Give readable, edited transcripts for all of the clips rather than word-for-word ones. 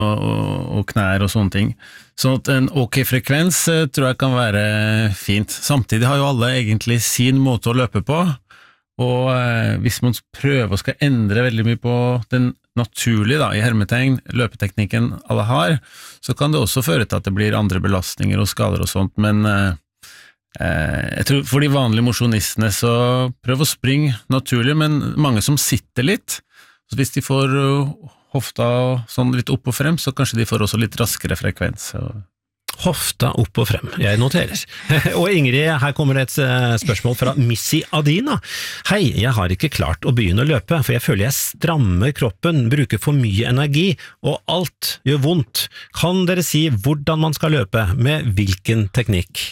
og knær og sånne ting. Så at en ok frekvens tror jeg kan være fint. Samtidig har jo alle egentlig sin måte å løpe på, og hvis man prøver å skal endre veldig mye på den naturlige, da, i hermetegn, løpeteknikken alle har, så kan det også føre til at det blir andre belastninger og skader og sånt, men jeg tror for de vanlige mosjonistene så prøv å springe naturlig, men mange som sitter litt, så hvis de får hofta sånn litt opp og frem, så kanskje de får også litt raskere frekvens. Hofta opp og frem, jeg noterer. Og Ingrid, her kommer det et spørsmål fra Missy Adina. Hei, jeg har ikke klart å begynne å løpe, for jeg føler jeg strammer kroppen, bruker for mye energi, og alt gjør vondt. Kan dere si hvordan man skal løpe, med hvilken teknikk?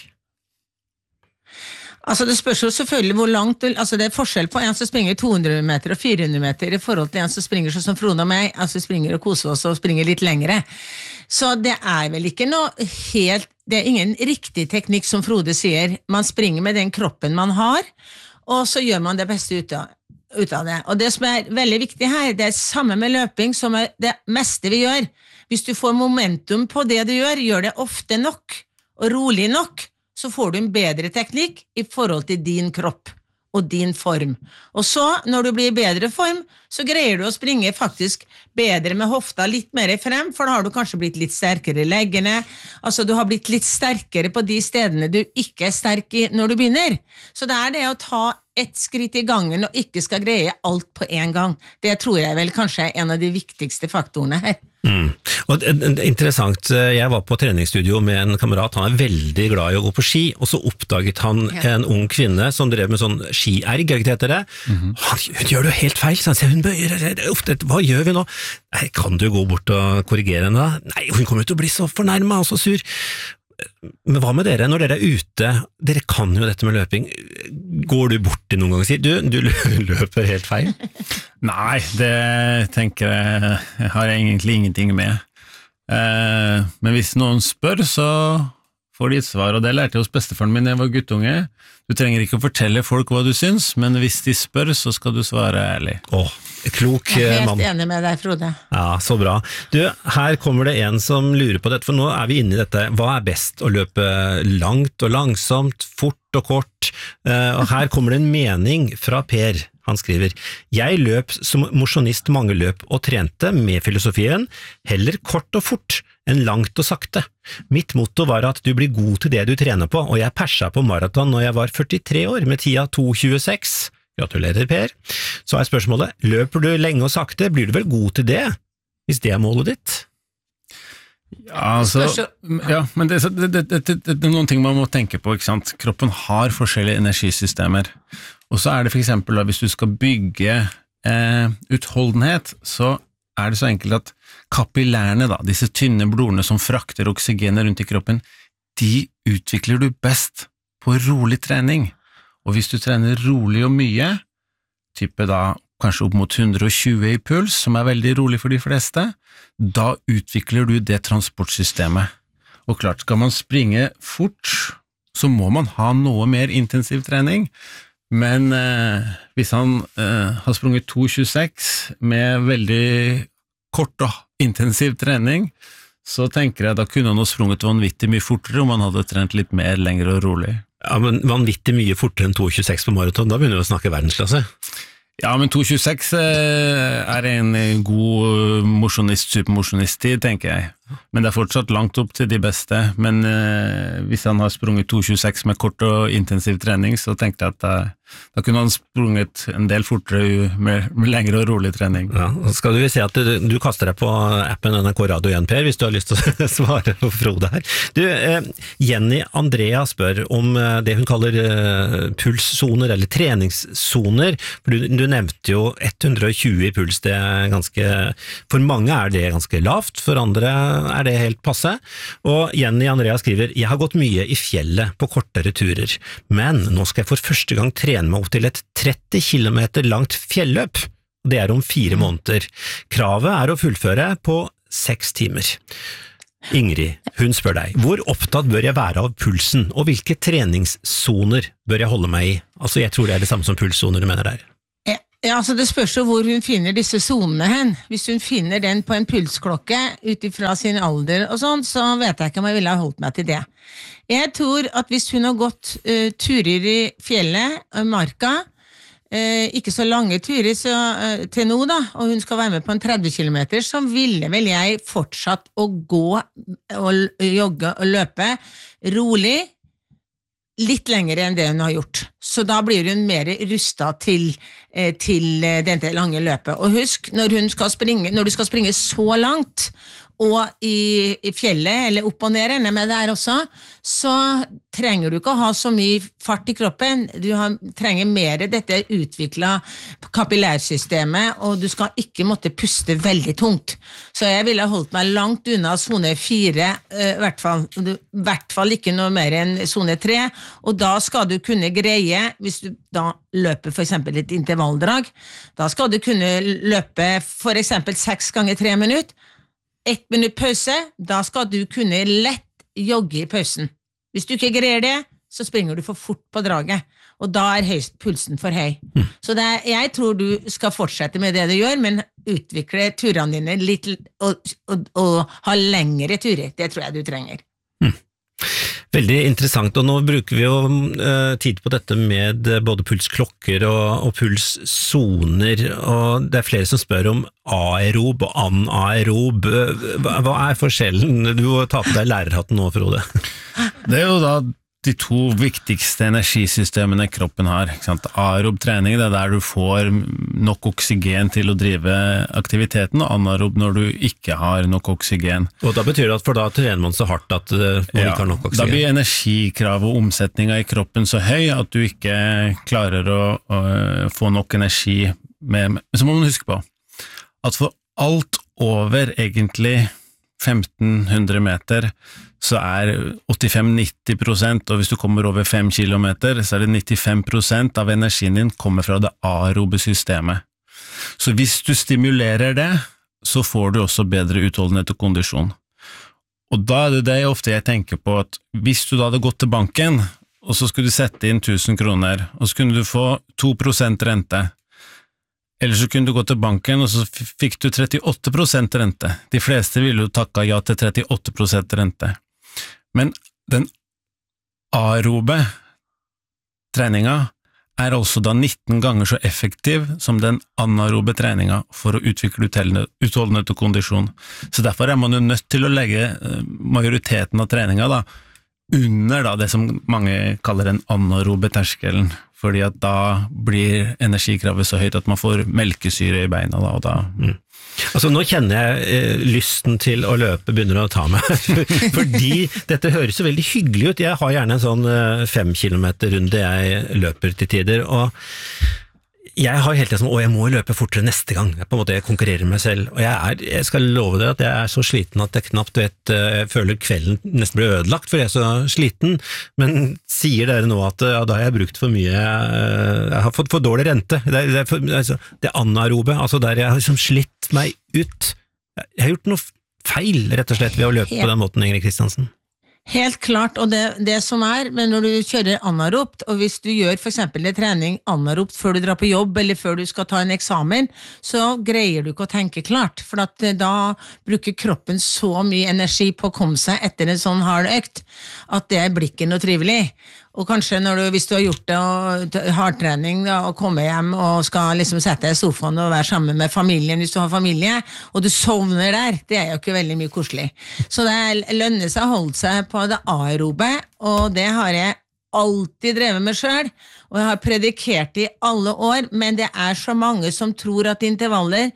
Altså det spørs jo selvfølgelig hvor langt, altså det forskjell på en som springer 200 meter og 400 meter i forhold til en som springer sånn som Frode og meg, altså springer og koser oss og springer litt lengre. Så det vel ikke noe helt, det ingen riktig teknikk som Frode sier, man springer med den kroppen man har, og så gjør man det beste ut av det. Og det som veldig viktig her, det samme med løping som det meste vi gjør. Hvis du får momentum på det du gjør det ofte nok og rolig nok, så får du en bedre teknikk i forhold til din kropp og din form. Og så, når du blir i bedre form, så greier du å springe faktisk bedre med hofta litt mer frem, for da har du kanskje blitt litt sterkere i leggene, altså du har blitt litt sterkere på de stedene du ikke sterk i når du begynner. Så det det å ta ett skritt i gangen og ikke skal greie alt på en gang. Det tror jeg vel kanskje en av de viktigste faktorene her. Og interessant, jeg var på treningsstudio med en kamerat, han veldig glad i å gå på ski, og så oppdaget han en ung kvinne som drev med sånn skierg, ikke heter det? Hun gjør det jo helt feil, så han sier, hun bøyer, hva gjør vi nå? Nei, kan du gå bort og korrigere henne da? Nei, hun kommer til å bli så fornærmet og så sur. Men hva med dere, når dere ute, dere kan jo dette med løping, går du bort til noen gang og sier, du løper helt feil? Nei, det tenker jeg har egentlig ingenting med. Men hvis noen spør, så får de et svar, og det lærte jeg hos bestefaren min da jeg var guttunge. Du trenger ikke å fortelle folk hva du syns, men hvis de spør, så skal du svare ærlig. Klok mann. Jeg helt enig med deg, Frode. Ja, så bra. Du, her kommer det en som lurer på dette, for nå vi inne i dette. Hva best, å løpe langt og langsomt, fort og kort? Og her kommer det en mening fra Per. Han skriver, jeg løp som mosjonist mange løp og trente med filosofien, heller kort og fort enn langt og sakte. Mitt motto var at du blir god til det du trener på, og jeg persa på maraton når jeg var 43 år med tida 2:26. Gratulerer, Per. Så spørsmålet, løper du lenge og sakte, blir du vel god til det, hvis det målet ditt? Ja, altså, ja, men det noen ting man må tenke på, ikke sant? Kroppen har forskjellige energisystemer, og så det for eksempel da, hvis du skal bygge utholdenhet, så det så enkelt at kapillærene, da, disse tynne blodene som frakter oksygenet rundt i kroppen, de utvikler du best på rolig trening. Og hvis du trener rolig og mye, type da kanskje opp mot 120 i puls, som veldig rolig for de fleste, da utvikler du det transportsystemet. Og klart, skal man springe fort, så må man ha noe mer intensiv trening, men hvis han har sprunget 2:26 med veldig kort og intensiv trening, så tenker jeg da kunne han ha sprunget vanvittig mye fortere om han hadde trent litt mer lenger og rolig. Ja, men vanvittig mye fortere enn 2:26 på maraton, da begynner vi å snakke verdensklasse. Ja, men 2:26 en god supermosjonist-tid, tenker jeg. Men det fortsatt langt opp til de beste. Men hvis han har sprunget 2:26 med kort og intensiv trening, så tenkte jeg at da kunne han sprunget en del fortere med lengre og rolig trening. Ja, skal du se at du kaster deg på appen NRK Radio 1, Per, hvis du har lyst til å svare på Frode her. Du, Jenny Andrea spør om det hun kaller pulssoner, eller treningssoner. For du nevnte jo 120 i puls, det ganske, for mange det ganske lavt, for andre det helt passe. Og Jenny Andrea skriver, jeg har gått mye i fjellet på kortere turer, men nå skal jeg for første gang trene meg opp til et 30 kilometer langt fjelløp. Det om 4 måneder. Kravet å fullføre på 6 timer. Ingrid, hun spør deg, hvor opptatt bør jeg være av pulsen, og hvilke treningssoner bør jeg holde meg i? Altså, jeg tror det det samme som pulssoner du mener der. Ja, altså det spørs jo hvor hun finner disse zonene hen. Hvis hun finner den på en pulsklokke utifra sin alder og sånn, så vet jeg ikke om jeg ville ha holdt meg til det. Jeg tror at hvis hun har gått turer i fjellet, marka, ikke så lange turer til nå da, og hun skal være med på en 30 kilometer, så ville vel jeg fortsatt å gå og jogge og løpe rolig, litt lengre enn det hun har gjort. Så da blir hun mer rustet til dette lange løpet. Og husk, når du skal springe så langt, og i fjellet, eller opp og ned, med der også, så trenger du ikke å ha så mye fart i kroppen. Du trenger mer dette utviklet kapillærsystemet, og du skal ikke måtte puste veldig tungt. Så jeg ville holdt meg langt unna zone 4, i hvert fall ikke noe mer enn zone 3, og da skal du kunne greie, hvis du da løper for eksempel et intervalldrag, da skal du kunne løpe for eksempel 6 ganger 3 minutter, 1 minutt pause, da skal du kunne lett jogge i pausen. Hvis du ikke greier det, så springer du for fort på draget, og da pulsen for høy. Så jeg tror du skal fortsette med det du gjør, men utvikle turene dine litt, og ha lengre turer. Det tror jeg du trenger. Veldig interessant, og nå bruker vi jo tid på dette med både pulsklokker og pulssoner, og det flere som spør om aerob og anaerob. Hva forskjellen? Du må ta på deg lærerhatten nå, Frode. Det jo da de 2 viktigste energisystemene kroppen har. Aerob trening, det der du får nok oksygen til å drive aktiviteten, og anaerob når du ikke har nok oksygen. Og da betyr det at for da trener man så hardt at man ikke har nok oksygen? Da blir energikrav og omsetninga i kroppen så høy at du ikke klarer å få nok energi med. Så må man huske på at for alt over egentlig 1500 meter så 85-90%, og hvis du kommer over 5 kilometer, så det 95% av energien din kommer fra det aerobe systemet. Så hvis du stimulerer det, så får du også bedre utholdenhet og kondisjon. Og da det det ofte jeg tenker på, at hvis du da hadde gått til banken, og så skulle du sette inn 1000 kroner, og så kunne du få 2% rente, eller så kunne du gå til banken, og så fikk du 38% rente. De fleste ville jo takka ja til 38% rente. Men den aerobe treninga altså da 19 ganger så effektiv som den anaerobe treninga for å utvikle utholdenhet og kondisjon. Så derfor man jo nødt til å legge majoriteten av treninga da, under da, det som mange kaller den anaerobe terskelen, fordi at da blir energikravet så høyt at man får melkesyre i beina. Da, og da. Altså nå kjenner jeg lysten til å løpe begynner å ta meg, fordi dette høres så veldig hyggelig ut. Jeg har gjerne en sånn 5 kilometer runde jeg løper til tider, og jeg har hele tiden sånn, jeg må løpe fortere neste gang, på en måte jeg konkurrerer med meg selv, og jeg skal love dere at jeg så sliten at jeg knapt jeg føler kvelden nesten blir ødelagt, for jeg så sliten, men sier dere nå at da har jeg brukt for mye, jeg har fått for dårlig rente, det anaerobe, altså der jeg har liksom slitt meg ut, jeg har gjort noe feil rett og slett ved å løpe på den måten, Ingrid Kristiansen. Helt klart, og det som men når du kjører anaerobt, og hvis du gjør for eksempel en trening anaerobt før du drar på jobb, eller før du skal ta en eksamen, så greier du ikke å tenke klart, for at da bruker kroppen så mye energi på å komme seg etter en sånn hard økt, at det blir ikke noe trivelig. Og kanskje hvis du har gjort det og hardtrening da, og kommer hjem og skal liksom sette deg i sofaen og være sammen med familien hvis du har familie, og du sovner der, det jo ikke veldig mye koselig. Så det lønner seg å holde seg på det aerobe, og det har jeg alltid drevet med selv, og jeg har predikert i alle år, men det så mange som tror at intervaller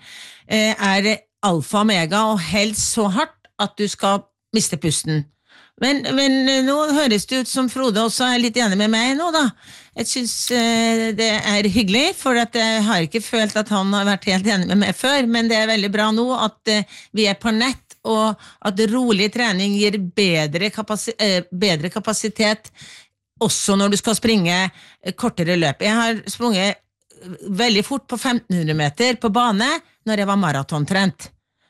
alfa og omega, og helst så hardt at du skal miste pusten. Men nå høres det ut som Frode også litt enig med meg nå da. Jeg synes det hyggelig, for at jeg har ikke følt at han har vært helt enig med meg før, men det veldig bra nå at vi på nett, og at rolig trening gir bedre kapasitet også når du skal springe kortere løp. Jeg har sprunget veldig fort på 1500 meter på bane når jeg var maratontrent.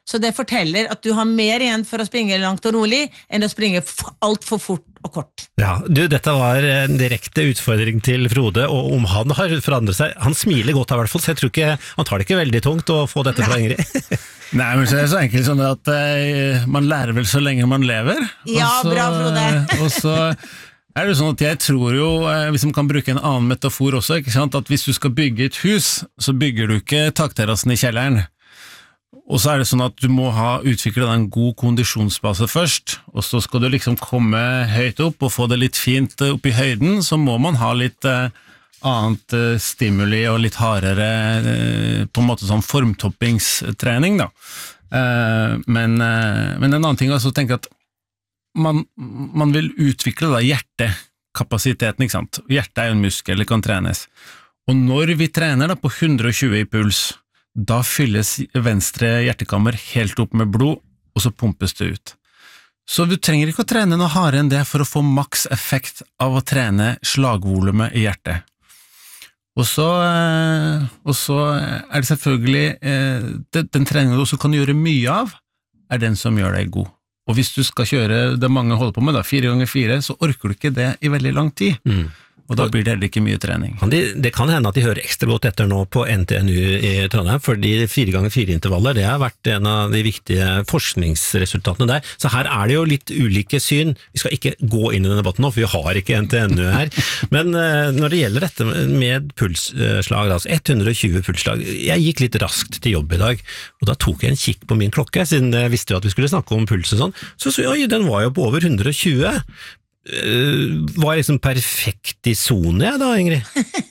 Så det forteller at du har mer igjen for å springe langt og rolig, enn å springe alt for fort og kort. Ja, dette var en direkte utfordring til Frode, og om han har forandret seg, han smiler godt i hvert fall, så jeg tror ikke, han tar det ikke veldig tungt å få dette fra Ingrid. Nei, men så er det så enkelt sånn at man lærer vel så lenge man lever. Ja, bra Frode. Og så er det sånn at jeg tror jo, hvis man kan bruke en annen metafor også, ikke sant? At hvis du skal bygge et hus, så bygger du ikke takterrassen i kjelleren. Og så er det sånn at du må utvikle en god kondisjonsbase først, og så skal du liksom komme høyt opp og få det litt fint opp i høyden, så må man ha litt annet stimuli og litt hardere, på en måte sånn formtoppingstrening da. Men en annen ting er å tenke at man vil utvikle da hjertekapasiteten, ikke sant? Hjertet er jo en muskel, det kan trenes. Og når vi trener da på 120 i puls, da fylles venstre hjertekammer helt opp med blod, og så pumpes det ut. Så du trenger ikke å trene noe hardere enn det for å få maks effekt av å trene slagvolumet i hjertet. Og så er det selvfølgelig, den treningen du også kan gjøre mye av, er den som gjør deg god. Og hvis du skal kjøre det mange holder på med, da, 4x4, så orker du ikke det i veldig lang tid. Og da blir det heller ikke mye trening. Det kan hende at de hører ekstra godt etter nå på NTNU i Trondheim, fordi 4x4-intervaller, det har vært en av de viktige forskningsresultatene der. Så her er det jo litt ulike syn. Vi skal ikke gå inn i denne debatten nå, for vi har ikke NTNU her. Men når det gjelder dette med pulsslag, altså 120 pulsslag, jeg gikk litt raskt til jobb i dag, og da tok jeg en kikk på min klokke, siden jeg visste at vi skulle snakke om puls og sånn, så oi, den var jo på over 120. Var liksom perfekt i zone, da, Ingrid?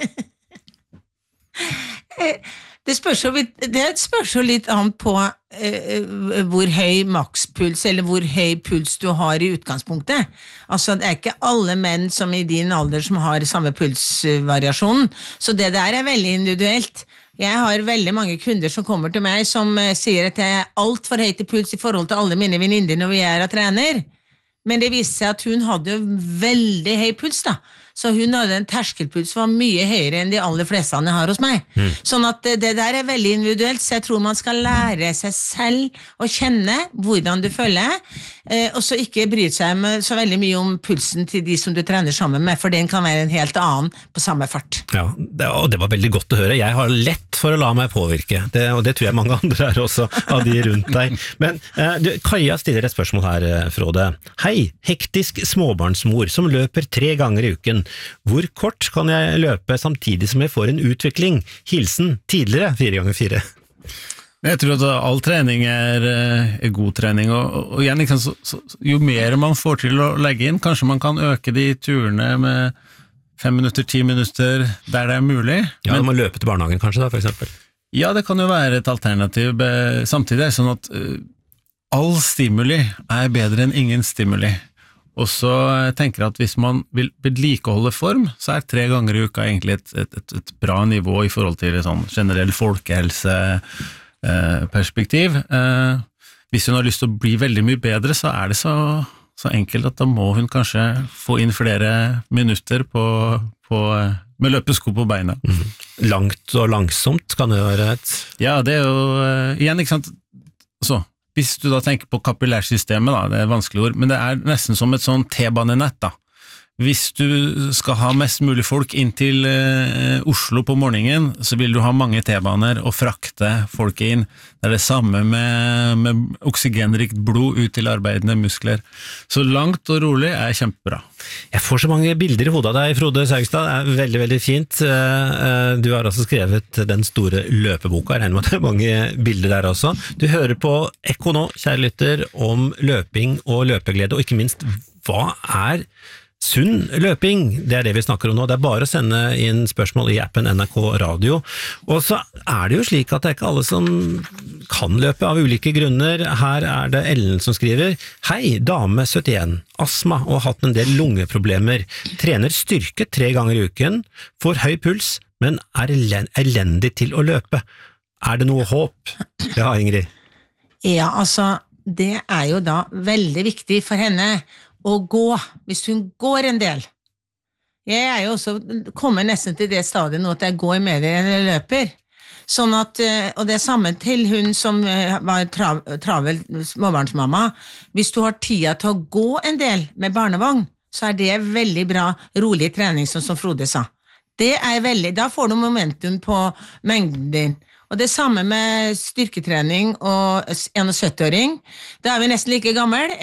Det spørs jo litt an på hvor høy makspuls, eller hvor høy puls du har i utgangspunktet. Altså, det er ikke alle menn som i din alder som har samme pulsvariasjonen, så det der er veldig individuelt. Jeg har veldig mange kunder som kommer til meg som sier at jeg er alt for høyt i puls i forhold til alle mine venninner når vi er og trener. Men det viste seg at hun hadde veldig høy puls da, så hun hadde en terskelpuls som var mye høyere enn de aller fleste han har hos meg. Sånn at det der er veldig individuelt, så jeg tror man skal lære seg selv å kjenne hvordan du føler, og så ikke bry seg så veldig mye om pulsen til de som du trener sammen med, for den kan være en helt annen på samme fart. Ja, og det var veldig godt å høre. Jeg har lett for å la meg påvirke, og det tror jeg mange andre er også, av de rundt deg. Men Kaja stiller et spørsmål her, Frode. Hei, hektisk småbarnsmor som løper 3 ganger i uken. Hvor kort kan jeg løpe samtidig som jeg får en utvikling? Hilsen tidligere 4x4. Jeg tror at all trening er god trening, og igjen, jo mer man får til å legge inn, kanskje man kan øke de turene med 5 minutter, 10 minutter, der det er mulig. Ja, du må løpe til barnehagen kanskje da, for eksempel. Ja, det kan jo være et alternativ. Samtidig er det sånn at all stimuli er bedre enn ingen stimuli. Og så tenker jeg at hvis man vil vedlikeholde form, så er 3 ganger i uka egentlig et bra nivå i forhold til sånn generell folkehelseperspektiv. Hvis hun har lyst til å bli veldig mye bedre, så er det så enkelt at da må hun kanskje få inn flere minutter med løpesko på beina. Langt og langsomt kan det være et... Ja, det er jo igjen, ikke sant? Så hvis du da tenker på kapillærsystemet, da, det er et vanskelig ord, men det er nesten som et sånn T-banenett da. Hvis du skal ha mest mulig folk inn til Oslo på morgenen, så vil du ha mange T-baner og frakte folk inn. Det er det samme med oksygenrikt blod ut til arbeidende muskler. Så langt og rolig er kjempebra. Jeg får så mange bilder i hodet av deg, Frode Saugstad. Det er veldig, veldig fint. Du har også skrevet den store løpeboka. Jeg regner med at det er mange bilder der også. Du hører på Ekko nå, kjære lytter, om løping og løpeglede, og ikke minst, hva er sunn løping? Det er det vi snakker om nå. Det er bare å sende inn spørsmål i appen NRK Radio. Og så er det jo slik at det er ikke alle som kan løpe av ulike grunner. Her er det Ellen som skriver: Hei, dame 71, astma og har hatt en del lungeproblemer. Trener styrke 3 ganger i uken, får høy puls, men er elendig til å løpe. Er det noe håp? Ja, Ingrid. Ja, altså, det er jo da veldig viktig for henne å gå, hvis hun går en del. Jeg er jo også kommet nesten til det stadiet nå at jeg går mer enn jeg løper. Sånn at, og det samme til hun som var travel småbarnsmamma. Hvis du har tida til å gå en del med barnevogn, så det veldig bra rolig trening, som Frode sa. Det veldig, da får du momentum på mengden din. Og det samme med styrketrening og 71-åring. Da vi nesten like gammel.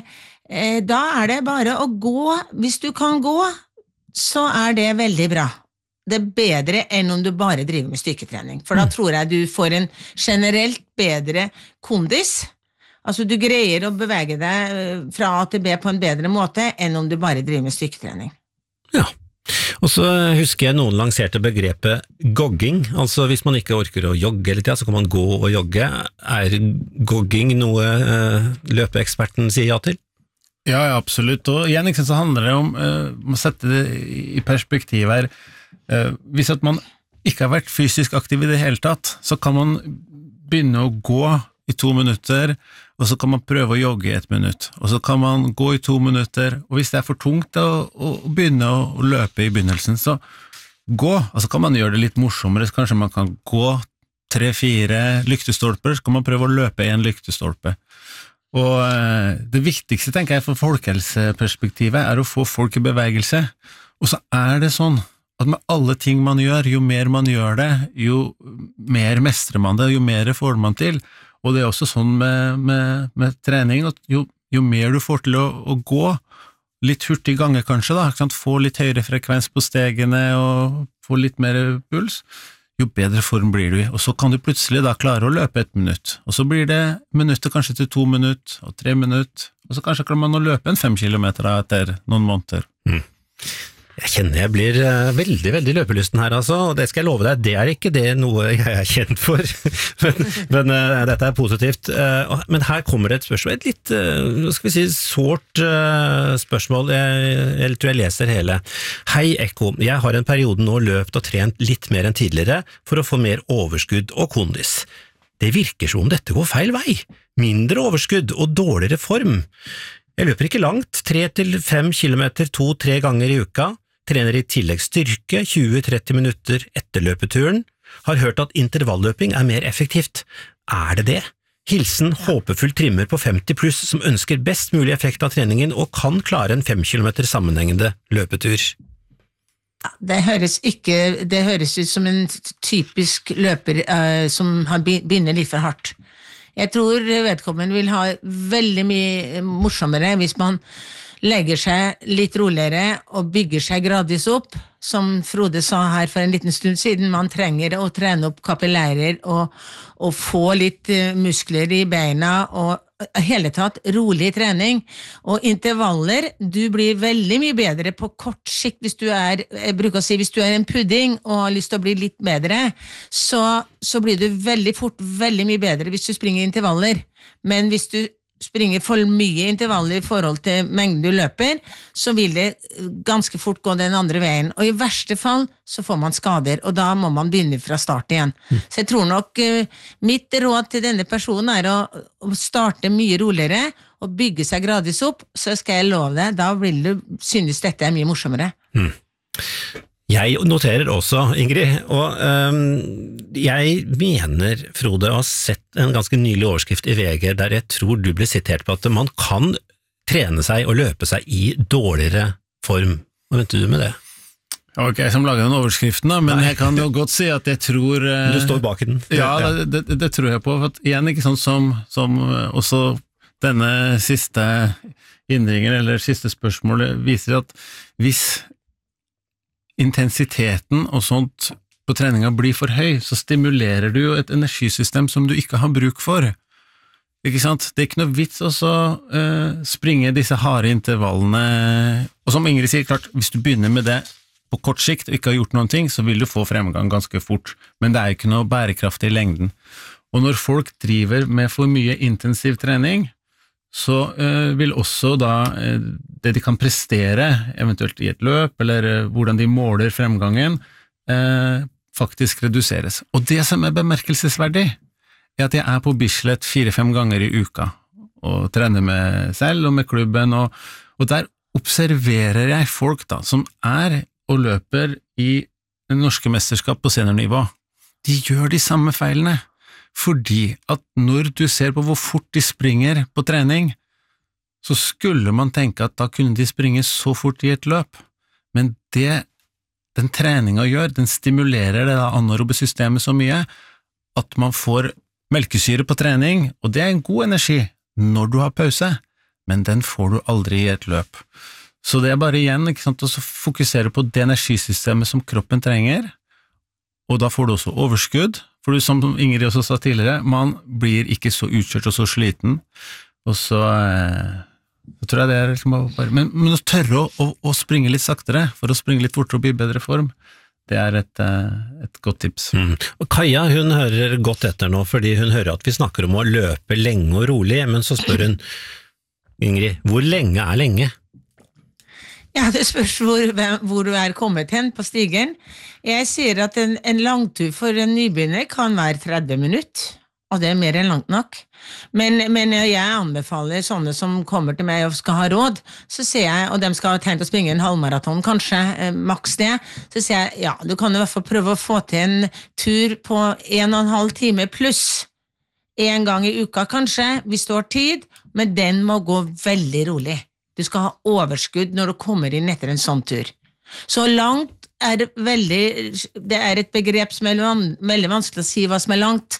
Da det bare å gå. Hvis du kan gå, så det veldig bra. Det bedre enn om du bare driver med styrketrening. For da tror jeg du får en generelt bedre kondis. Altså du greier å bevege deg fra A til B på en bedre måte enn om du bare driver med styrketrening. Ja. Og så husker jeg noen lanserte begrepet gogging, altså hvis man ikke orker å jogge hele tiden, så kan man gå og jogge. Gogging noe løpeeksperten sier ja til? Ja, absolutt. Og igjen så handler det om å sette det i perspektiv her. Hvis at man ikke har vært fysisk aktiv i det hele tatt, så kan man begynne å gå i 2 minutter, og så kan man prøve å jogge i 1 minutt, og så kan man gå i 2 minutter, og hvis det for tungt å begynne å løpe i begynnelsen, så gå, og så kan man gjøre det litt morsommere, så kanskje man kan gå 3-4 lyktestolper, så kan man prøve å løpe 1 lyktestolpe. Og det viktigste, tenker jeg, for folkehelseperspektivet å få folk i bevegelse, og så det sånn, at med alle ting man gjør, jo mer man gjør det, jo mer mestrer man det, jo mer får man til. Og det også sånn med trening, at jo mer du får til å gå, litt hurtig gange kanskje da, få litt høyere frekvens på stegene og få litt mer puls, jo bedre form blir du i. Og så kan du plutselig da klare å løpe 1 minutt, og så blir det minutter kanskje til 2 minutter og 3 minutter, og så kanskje klarer man å løpe 5 kilometer etter noen måneder. Jeg kjenner jeg blir veldig, veldig løpelysten her, altså, og det skal jeg love deg, det ikke det noe jeg kjent for, men dette positivt. Men her kommer det et spørsmål, et litt, skal vi si, sårt spørsmål, jeg tror jeg leser hele. Hei Ekko, jeg har en periode nå løpt og trent litt mer enn tidligere for å få mer overskudd og kondis. Det virker som om dette går feil vei, mindre overskudd og dårligere form. Jeg løper ikke langt, 3-5 kilometer 2-3 ganger i uka, trener i tillegg styrke 20-30 minutter etter løpeturen, har hørt at intervalløping mer effektivt. Det det? Hilsen håpefull trimmer på 50 pluss som ønsker best mulig effekt av treningen og kan klare en 5 kilometer sammenhengende løpetur. Det høres ut som en typisk løper som begynner litt for hardt. Jeg tror vedkommende vil ha veldig mye morsommere hvis man legger seg litt roligere og bygger seg gradvis opp. Som Frode sa her for en liten stund siden, man trenger å trene opp kapillærer og få litt muskler i beina og hele tatt rolig trening. Og intervaller, du blir veldig mye bedre på kort sikt hvis du jeg bruker å si, hvis du en pudding og har lyst til å bli litt bedre, så blir du veldig fort veldig mye bedre hvis du springer intervaller. Men hvis du springer for mye intervaller i forhold til mengden du løper, så vil det ganske fort gå den andre veien. Og i verste fall så får man skader, og da må man begynne fra start igjen. Så jeg tror nok mitt råd til denne personen å starte mye roligere og bygge seg gradvis opp, så skal jeg love deg, da vil du synes dette mye morsommere. Jeg noterer også, Ingrid, og jeg mener, Frode, å ha sett en ganske nylig overskrift i VG der jeg tror du ble sitert på at man kan trene seg og løpe seg i dårligere form. Hva mente du med det? Det var ikke jeg som laget den overskriften, da, men jeg kan jo godt si at jeg tror... Du står bak i den. Ja, det tror jeg på. For at igjen, ikke sånn som også denne siste innringen, eller siste spørsmålet, viser at hvis intensiteten og sånt på treninga blir for høy, så stimulerer du jo et energisystem som du ikke har bruk for. Ikke sant? Det ikke noe vits å springe disse harde intervallene, og som Ingrid sier, klart, hvis du begynner med det på kort sikt og ikke har gjort noen ting, så vil du få fremgang ganske fort, men det ikke noe bærekraftig i lengden. Og når folk driver med for mye intensiv trening, så vil også da det de kan prestere, eventuelt i et løp, eller hvordan de måler fremgangen, faktisk reduseres. Og det som bemerkelsesverdig, at jeg på Bislett 4-5 ganger i uka, og trener med selv og med klubben, og der observerer jeg folk da, som og løper i det norske mesterskap på seniornivå. de gjør de samme feilene, fordi at når du ser på hvor fort de springer på trening, så skulle man tenke at da kunne de springe så fort i et løp, men det den treningen gjør, den stimulerer det anaerobe systemet så mye at man får melkesyre på trening, og det en god energi når du har pause, men den får du aldri i et løp. Så det bare igjen, ikke sant, å fokusere på det energisystemet som kroppen trenger, og da får du også overskudd, for du, som Ingrid også sa tidligere, man blir ikke så utkjørt og så sliten, og så tror jeg det liksom bare, men å tørre å springe litt saktere, for å springe litt fortere og bli i bedre form, det et godt tips. Og Kaja, hun hører godt etter nå, fordi hun hører at vi snakker om å løpe lenge og rolig, men så spør hun, Ingrid, hvor lenge lenge? Ja, det spørs hvor du kommet hen på stigen. Jeg sier at en langtur for en nybegynner kan være 30 minutter, og det mer enn langt nok. Men jeg anbefaler sånne som kommer til meg og skal ha råd, så sier jeg, og de skal ha tenkt å springe en halvmaraton, kanskje, maks det, så sier jeg, ja, du kan i hvert fall prøve å få til en tur på 1,5 time pluss, en gang i uka kanskje, hvis du har tid, men den må gå veldig rolig. Du skal ha overskudd når du kommer inn etter en sånn tur. Så langt det et begrep som veldig vanskelig å si hva som langt.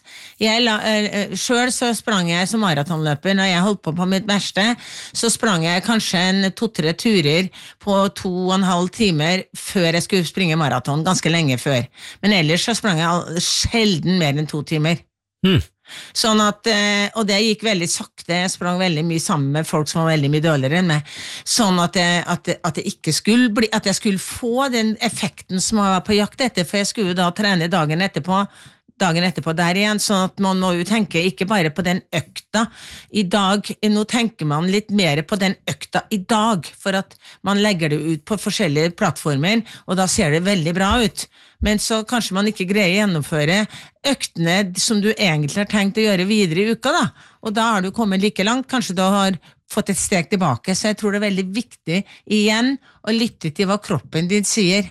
Selv så sprang jeg som maratonløper, når jeg holdt på mitt verste, så sprang jeg kanskje 2-3 turer på 2,5 timer før jeg skulle springe maraton, ganske lenge før. Men ellers så sprang jeg sjelden mer enn 2 timer. Sånn at, og det gikk veldig sakte, jeg sprang veldig mye sammen med folk som var veldig mye dårligere enn meg, sånn at det ikke skulle bli, at jeg skulle få den effekten som jeg var på jakt etter, for jeg skulle da trene dagen etterpå der igjen, sånn at man må jo tenke ikke bare på den økta i dag, nå tenker man litt mer på den økta i dag, for at man legger det ut på forskjellige plattformer, og da ser det veldig bra ut. Men så kanskje man ikke greier å gjennomføre øktene som du egentlig har tenkt å gjøre videre i uka da, og da har du kommet like langt, kanskje du har fått et steg tilbake, så jeg tror det veldig viktig igjen å lytte til hva kroppen din sier.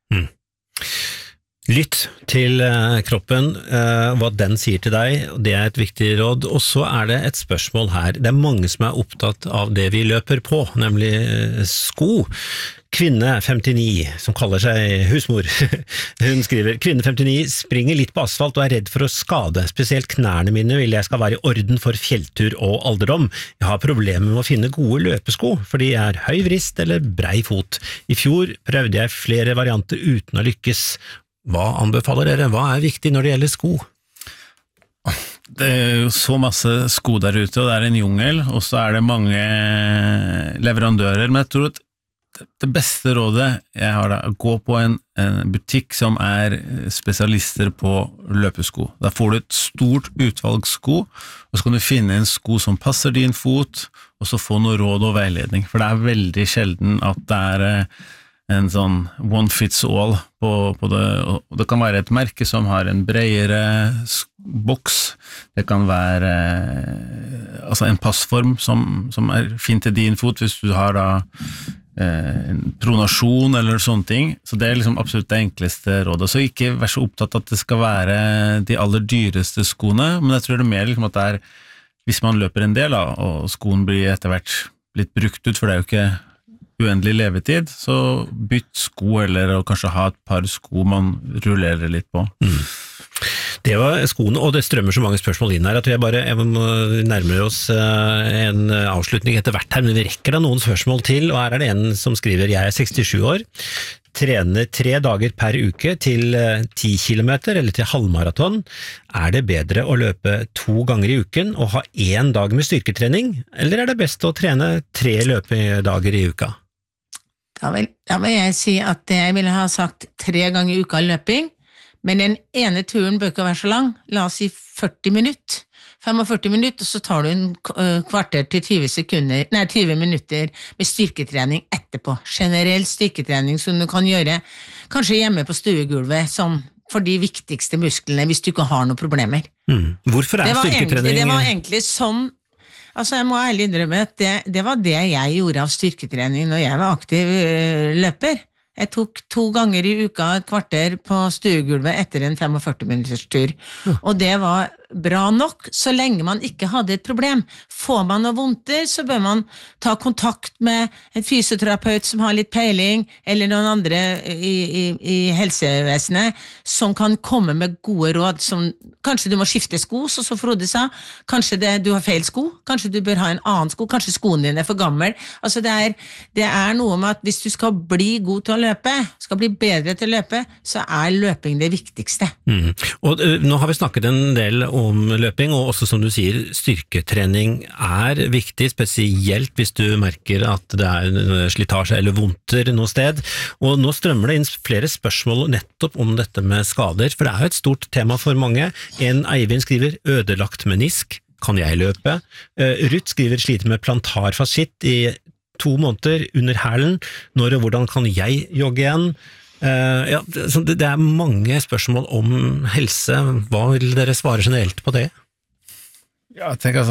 Lytt til kroppen, hva den sier til deg, det et viktig råd, og så det et spørsmål her. Det mange som opptatt av det vi løper på, nemlig sko. Kvinne 59, som kaller seg husmor, hun skriver, kvinne 59 springer litt på asfalt og redd for å skade, spesielt knærne mine vil jeg skal være i orden for fjelltur og alderdom. Jeg har problemer med å finne gode løpesko, fordi jeg høy vrist eller brei fot. I fjor prøvde jeg flere varianter uten å lykkes. Hva anbefaler dere? Hva viktig når det gjelder sko? Det jo så masse sko der ute, og det en jungel, og så det mange leverandører, men jeg tror at det beste rådet jeg har da, gå på en butikk som spesialister på løpesko. Da får du et stort utvalg sko, og så kan du finne en sko som passer din fot, og så få noe råd og veiledning, for det veldig sjelden at det en sånn one fits all på det, og det kan være et merke som har en bredere boks, det kan være altså en passform som fint til din fot hvis du har da en pronasjon eller sånne ting, så det liksom absolutt det enkleste rådet, så ikke vær så opptatt at det skal være de aller dyreste skoene, men jeg tror det mer liksom at det hvis man løper en del da, og skoen blir etter hvert litt brukt ut, for det jo ikke uendelig levetid, så bytt sko eller kanskje ha et par sko man rullerer litt på. Det var skoene, og det strømmer så mange spørsmål inn her, at jeg må nærme oss en avslutning etter hvert her, men vi rekker da noen spørsmål til, og her det en som skriver, jeg 67 år, trener 3 dager per uke til 10 kilometer eller til halvmaraton. Det bedre å løpe 2 ganger i uken og ha 1 dag med styrketrening, eller det best å trene 3 løpedager i uka? Da vil jeg si at jeg ville ha sagt 3 ganger i uka løping, men den ene turen bør ikke være så lang, la oss si 40 minutter, 45 minutter, og så tar du en kvarter til 20 minutter med styrketrening etterpå. Generell styrketrening som du kan gjøre, kanskje hjemme på stuegulvet, som for de viktigste musklene, hvis du ikke har noen problemer. Hvorfor styrketrening? Det var egentlig sånn, altså jeg må ærlig innrømme at det var det jeg gjorde av styrketrening når jeg var aktiv løper. Jeg tok 2 ganger i uka et kvarter på stuegulvet etter en 45 minutters tur, og det var bra nok så lenge man ikke hadde et problem. Får man noe vondter, så bør man ta kontakt med en fysioterapeut som har litt peiling, eller noen andre i helsevesenet som kan komme med gode råd, som kanskje du må skifte sko, så Frode sa, kanskje du har feil sko, kanskje du bør ha en annen sko, kanskje skoene dine for gammel. Altså det er noe med at hvis du skal bli god til å løpe, skal bli bedre til å løpe, så løping det viktigste. Og nå har vi snakket en del om løping, og også som du sier, styrketrening viktig, spesielt hvis du merker at det en slitasje eller vondter noe sted. Og nå strømmer det inn flere spørsmål nettopp om dette med skader, for det jo et stort tema for mange. En Eivind skriver, ødelagt menisk, kan jeg løpe? Ruth skriver, sliter med plantarfascitt i 2 måneder under hælen, når og hvordan kan jeg jogge igjen? Ja, det mange spørsmål om helse. Hva vil dere svare generelt på det? Ja, jeg tenker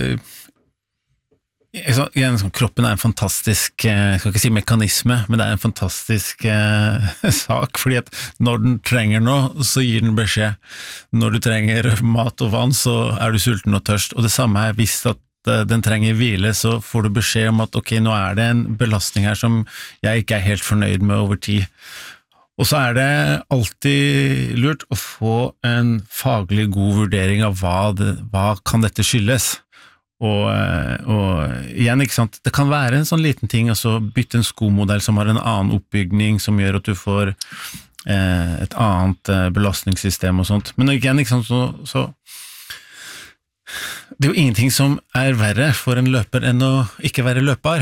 igjen, kroppen en fantastisk, jeg skal ikke si mekanisme, men det en fantastisk sak, fordi at når den trenger noe, så gir den beskjed. Når du trenger mat og vann, så du sulten og tørst, og det samme hvis at den trenger hvile, så får du beskjed om at ok, nå det en belastning her som jeg ikke helt fornøyd med over tid. Og så det alltid lurt å få en faglig god vurdering av hva kan dette skyldes. Og igjen, ikke sant, det kan være en sånn liten ting, altså bytte en skomodell som har en annen oppbygning, som gjør at du får et annet belastningssystem og sånt. Men igjen, ikke sant, så det jo ingenting som verre for en løper enn å ikke være løpbar.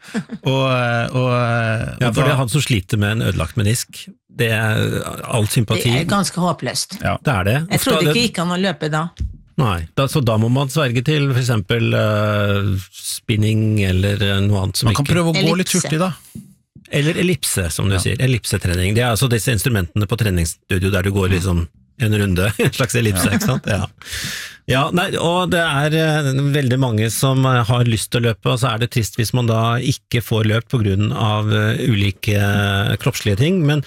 Ja, for det han som sliter med en ødelagt menisk. Det all sympati. Det ganske håpløst. Ja, det det. Jeg trodde ikke gikk an å løpe da. Nei, så da må man sverge til for eksempel spinning eller noe annet som man kan prøve å gå litt hurtig da. Eller ellipse, som du sier. Ellipsetrening. Det altså disse instrumentene på treningsstudio der du går liksom en runde, en slags ellipse, ikke sant? Ja, nei, og det veldig mange som har lyst til å løpe, og så det trist hvis man da ikke får løpt på grunn av ulike kroppslige ting, men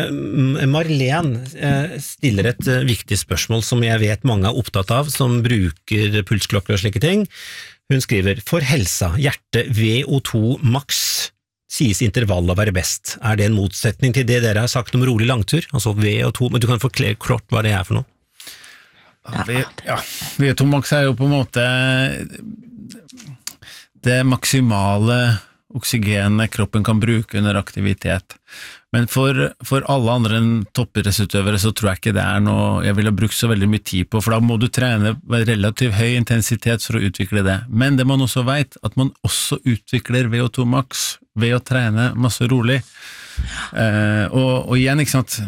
Marlene stiller et viktig spørsmål som jeg vet mange opptatt av, som bruker pulsklokker og slike ting. Hun skriver, for helsa, hjerte, VO2 max, sies intervallet å være best. Det en motsetning til det dere har sagt om rolig langtur? Altså VO2, men du kan forklare kort hva det for noe? Ja, VO2 max jo på en måte det maksimale oksygenet kroppen kan bruke under aktivitet. Men for alle andre enn toppidrettsutøvere så tror jeg ikke det noe jeg ville brukt så veldig mye tid på, for da må du trene med relativt høy intensitet for å utvikle det. Men det man også vet, at man også utvikler VO2 max ved å trene masse rolig. Og igjen, ikke sant,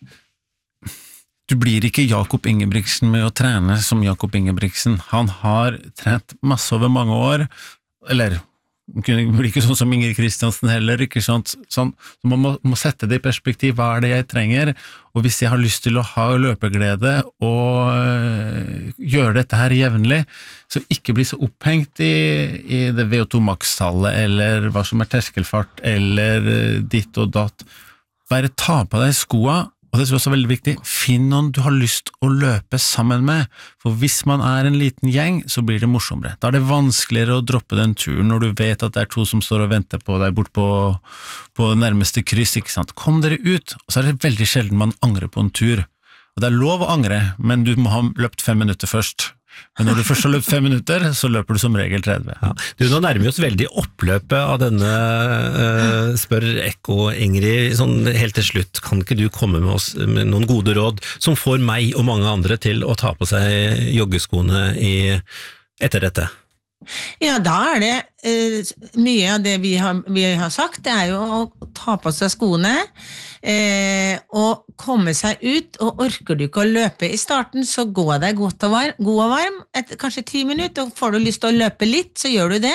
du blir ikke Jakob Ingebrigtsen med å trene som Jakob Ingebrigtsen. Han har trent masse over mange år, eller det blir ikke sånn som Inger Kristiansen heller, ikke sant? Sånn, så man må sette det i perspektiv, hva det jeg trenger, og hvis jeg har lyst til å ha løpeglede og gjøre dette her jevnlig, så ikke bli så opphengt i det VO2 max-tallet, eller hva som terskelfart, eller ditt og datt. Bare ta på deg skoa, og det også veldig viktig, finn noen du har lyst å løpe sammen med, for hvis man en liten gjeng, så blir det morsommere. Da det vanskeligere å droppe den turen når du vet at det 2 som står og venter på deg bort på nærmeste kryss, ikke sant? Kom dere ut, og så det veldig sjelden man angrer på en tur. Og det lov å angre, men du må ha løpt 5 minutter først. Men når du først har løpt 5 minutter, så løper du som regel 30. Ja. Nå nærmer vi oss veldig oppløpet av denne spør Ekko Ingrid, sånn helt til slutt, kan ikke du komme med oss med noen gode råd som får meg og mange andre til å ta på seg joggeskoene etter dette? Ja, da det mye av det vi har sagt, det jo å ta på seg skoene og komme seg ut, og orker du ikke å løpe i starten, så gå deg god og varm, etter kanskje 10 minutter, og får du lyst til å løpe litt, så gjør du det.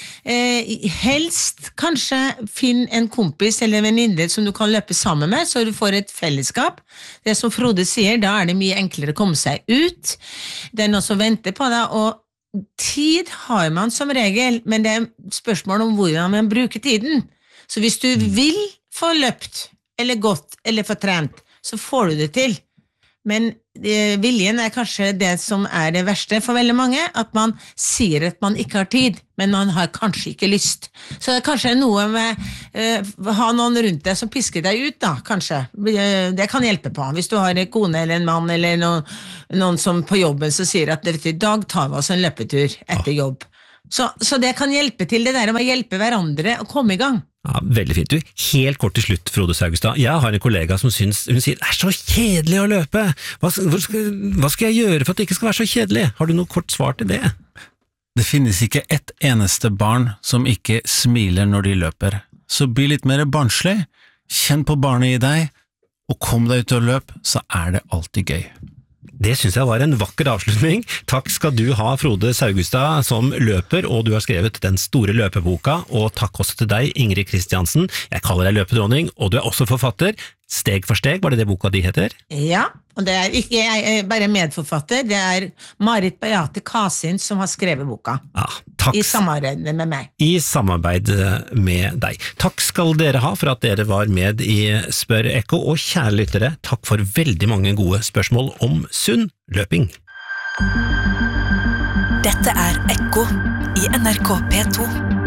Helst kanskje finn en kompis eller en venninne som du kan løpe sammen med, så du får et fellesskap. Det som Frode sier, da det mye enklere å komme seg ut. Det noe som venter på deg, og tid har man som regel, men det spørsmål om hvordan man bruker tiden. Så hvis du vil få løpt, eller gått, eller få trent, så får du det til. Men viljen kanskje det som det verste for veldig mange, at man sier at man ikke har tid, men man har kanskje ikke lyst. Så det kanskje noe med ha noen rundt deg som pisker deg ut, da, kanskje. Det kan hjelpe på. Hvis du har en kone eller en mann, eller noen som på jobben som sier at i dag tar vi oss en løpetur etter jobb. Så det kan hjelpe til det der om å hjelpe hverandre å komme i gang. Ja, veldig fint. Du, helt kort til slutt, Frode Saugstad. Jeg har en kollega som hun sier, det så kjedelig å løpe. Hva skal jeg gjøre for at det ikke skal være så kjedelig? Har du noe kort svar til det? Det finnes ikke ett eneste barn som ikke smiler når de løper. Så bli litt mer barnslig, kjenn på barnet i deg, og kom deg ut og løp, så det alltid gøy. Det synes jeg var en vakker avslutning. Takk skal du ha, Frode Saugstad, som løper, og du har skrevet den store løpeboka, og takk også til deg, Ingrid Kristiansen. Jeg kaller deg løpedronning, og du også forfatter. Steg for steg, var det boka di heter? Ja, og det ikke jeg bare medforfatter, det Marit Beate Kasin som har skrevet boka. Ja, takk. I samarbeid med meg. I samarbeid med deg. Takk skal dere ha for at dere var med i Spør Ekko, og kjære lyttere, takk for veldig mange gode spørsmål om sunn løping. Dette Ekko i NRK P2.